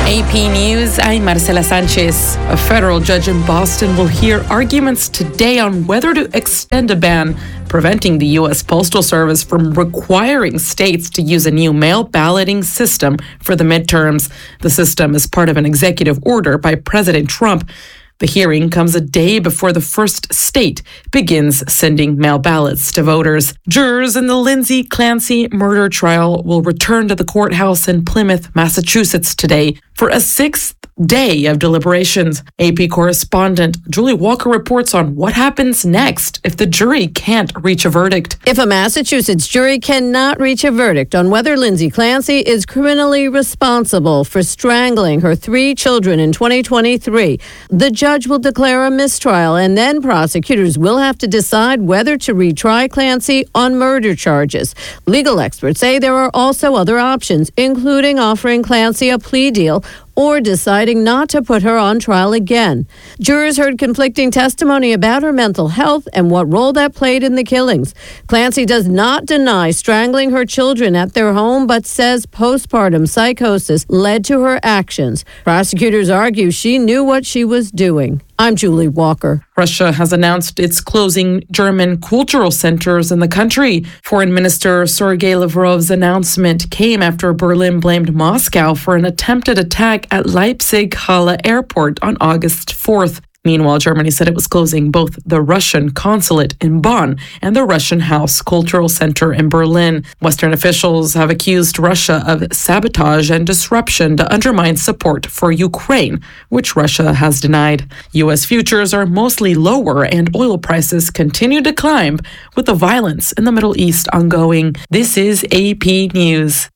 AP News, I'm Marcela Sanchez. A federal judge in Boston will hear arguments today on whether to extend a ban preventing the U.S. Postal Service from requiring states to use a new mail balloting system for the midterms. The system is part of an executive order by President Trump. The hearing comes a day before the first state begins sending mail ballots to voters. Jurors in the Lindsay Clancy murder trial will return to the courthouse in Plymouth, Massachusetts today for a sixth day of deliberations. AP correspondent Julie Walker reports on what happens next if the jury can't reach a verdict. If a Massachusetts jury cannot reach a verdict on whether Lindsay Clancy is criminally responsible for strangling her 3 children in 2023, the judge will declare a mistrial, and then prosecutors will have to decide whether to retry Clancy on murder charges. Legal experts say there are also other options, including offering Clancy a plea deal or deciding not to put her on trial again. Jurors heard conflicting testimony about her mental health and what role that played in the killings. Clancy does not deny strangling her children at their home, but says postpartum psychosis led to her actions. Prosecutors argue she knew what she was doing. I'm Julie Walker. Russia has announced it's closing German cultural centers in the country. Foreign Minister Sergei Lavrov's announcement came after Berlin blamed Moscow for an attempted attack at Leipzig-Halle Airport on August 4th. Meanwhile, Germany said it was closing both the Russian consulate in Bonn and the Russian House Cultural Center in Berlin. Western officials have accused Russia of sabotage and disruption to undermine support for Ukraine, which Russia has denied. U.S. futures are mostly lower and oil prices continue to climb with the violence in the Middle East ongoing. This is AP News.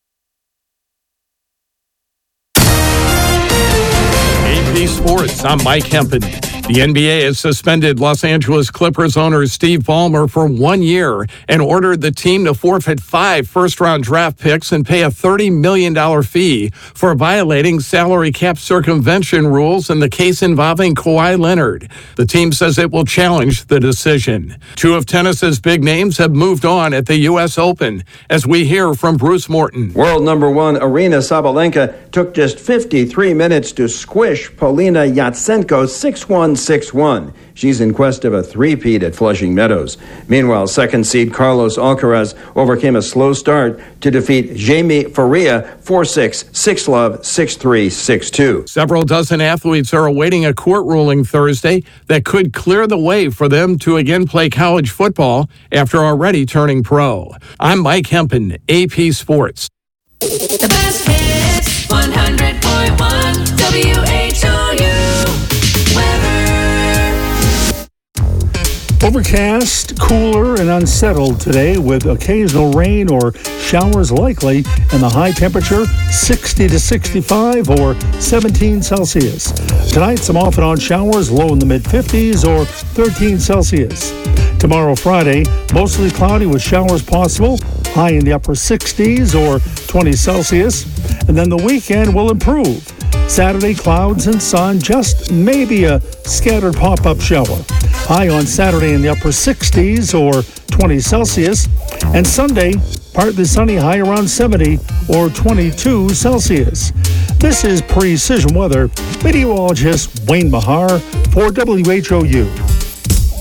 AP Sports, I'm Mike Hempen. The NBA has suspended Los Angeles Clippers owner Steve Ballmer for 1 year and ordered the team to forfeit 5 first-round draft picks and pay a $30 million fee for violating salary cap circumvention rules in the case involving Kawhi Leonard. The team says it will challenge the decision. 2 of tennis's big names have moved on at the U.S. Open, as we hear from Bruce Morton. World number 1 Aryna Sabalenka took just 53 minutes to squish Polina Yatsenko 6-1. 6-1. She's in quest of a three-peat at Flushing Meadows. Meanwhile, second seed Carlos Alcaraz overcame a slow start to defeat Jaime Faria 4-6, 6-love, 6-3, 6-2. Several dozen athletes are awaiting a court ruling Thursday that could clear the way for them to again play college football after already turning pro. I'm Mike Hempen, AP Sports. The best hits, 100.1 WHOU. Overcast, cooler, and unsettled today with occasional rain or showers likely, and the high temperature 60 to 65 or 17 Celsius. Tonight, some off and on showers, low in the mid-50s or 13 Celsius. Tomorrow, Friday, mostly cloudy with showers possible, high in the upper 60s or 20 Celsius. And then the weekend will improve. Saturday, clouds and sun, just maybe a scattered pop-up shower. High on Saturday in the upper 60s or 20 Celsius. And Sunday, partly sunny, high around 70 or 22 Celsius. This is Precision Weather. Meteorologist Wayne Mahar for WHOU.